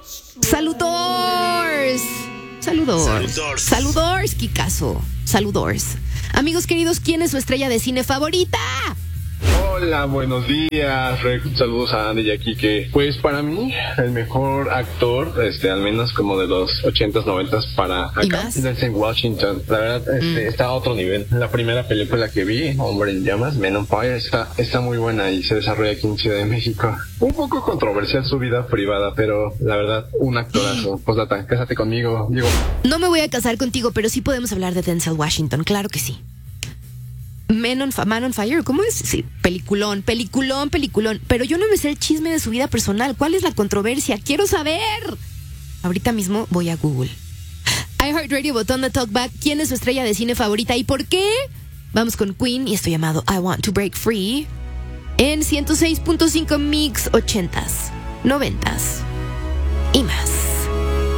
Saludors. Saludors, Kikazo. Saludors. Amigos queridos, ¿quién es su estrella de cine favorita? Hola, buenos días, saludos a Andy y a Kike. Pues para mí, el mejor actor, al menos como de los 80s, 90s para acá, es Denzel Washington. La verdad, está a otro nivel. La primera película que vi, Hombre en Llamas, Men on Fire, está muy buena y se desarrolla aquí en Ciudad de México. Un poco controversial su vida privada, pero la verdad, un actorazo. Postdata, cásate conmigo, digo. No me voy a casar contigo, pero sí podemos hablar de Denzel Washington, claro que sí. Man on Fire, ¿cómo es? Sí, peliculón. Pero yo no me sé el chisme de su vida personal. ¿Cuál es la controversia? ¡Quiero saber! Ahorita mismo voy a Google. iHeartRadio, botón de Talkback. ¿Quién es su estrella de cine favorita y por qué? Vamos con Queen y esto llamado I Want to Break Free en 106.5 Mix 80s, 90s y más.